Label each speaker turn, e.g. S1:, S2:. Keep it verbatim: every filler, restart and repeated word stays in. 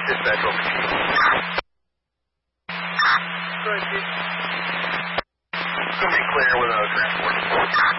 S1: Dispatch over.
S2: Go ahead, Chief.
S1: It's going to be clear with a transport.